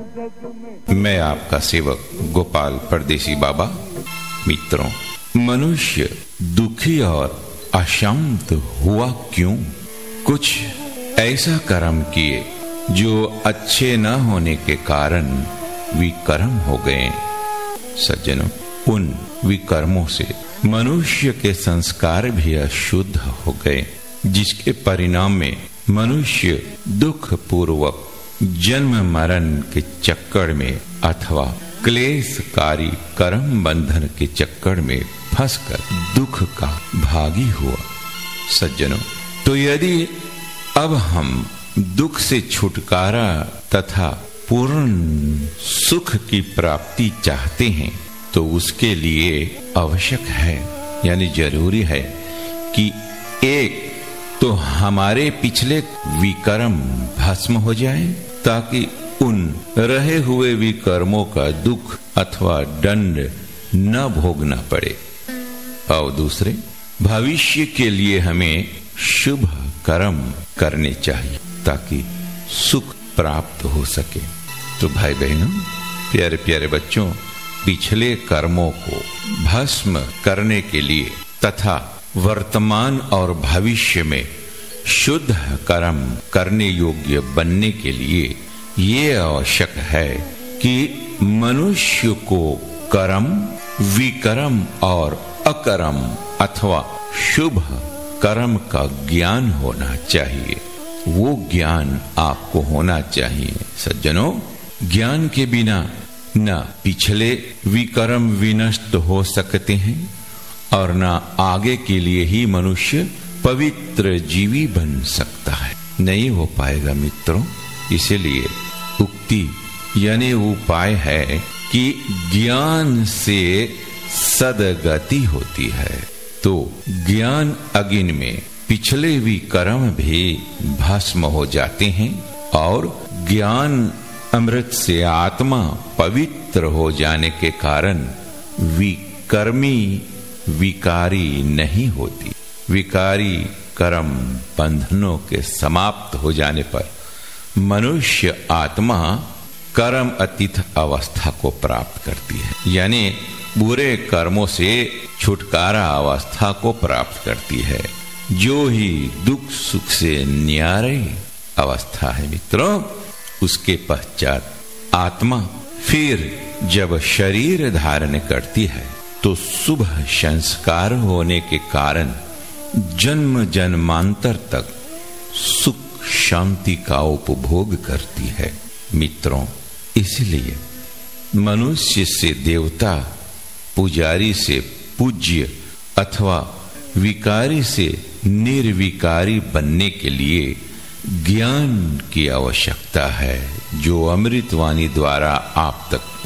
मैं आपका सेवक गोपाल परदेसी बाबा। मित्रों, मनुष्य दुखी और अशांत हुआ क्यों? कुछ ऐसा कर्म किए जो अच्छे न होने के कारण विकर्म हो गए। सज्जनों, उन विकर्मों से मनुष्य के संस्कार भी अशुद्ध हो गए, जिसके परिणाम में मनुष्य दुख पूर्वक जन्म मरण के चक्कर में अथवा क्लेशकारी कर्म बंधन के चक्कर में फंसकर दुख का भागी हुआ। सज्जनों, तो यदि अब हम दुख से छुटकारा तथा पूर्ण सुख की प्राप्ति चाहते हैं, तो उसके लिए आवश्यक है, यानी जरूरी है कि एक तो हमारे पिछले विकर्म भस्म हो जाए, ताकि उन रहे हुए विकर्मों का दुख अथवा दंड न भोगना पड़े, और दूसरे भविष्य के लिए हमें शुभ कर्म करने चाहिए ताकि सुख प्राप्त हो सके। तो भाई बहनों, प्यारे प्यारे बच्चों, पिछले कर्मों को भस्म करने के लिए तथा वर्तमान और भविष्य में शुद्ध कर्म करने योग्य बनने के लिए ये आवश्यक है कि मनुष्य को कर्म, विकर्म और अकर्म अथवा शुभ कर्म का ज्ञान होना चाहिए। वो ज्ञान आपको होना चाहिए। सज्जनों, ज्ञान के बिना न पिछले विकर्म विनष्ट हो सकते हैं और न आगे के लिए ही मनुष्य पवित्र जीवी बन सकता है। नहीं हो पाएगा मित्रों। इसीलिए उक्ति यानी उपाय है कि ज्ञान से सदगति होती है। तो ज्ञान अग्नि में पिछले विकर्म भी भस्म हो जाते हैं और ज्ञान अमृत से आत्मा पवित्र हो जाने के कारण विकर्मी विकारी नहीं होती। विकारी कर्म बंधनों के समाप्त हो जाने पर मनुष्य आत्मा कर्म अतीत अवस्था को प्राप्त करती है, यानी बुरे कर्मों से छुटकारा अवस्था को प्राप्त करती है, जो ही दुख सुख से न्यारी अवस्था है। मित्रों, उसके पश्चात आत्मा फिर जब शरीर धारण करती है तो शुभ संस्कार होने के कारण जन्म जन्मांतर तक सुख शांति का उपभोग करती है। मित्रों, इसलिए मनुष्य से देवता, पुजारी से पूज्य अथवा विकारी से निर्विकारी बनने के लिए ज्ञान की आवश्यकता है, जो अमृतवाणी द्वारा आप तक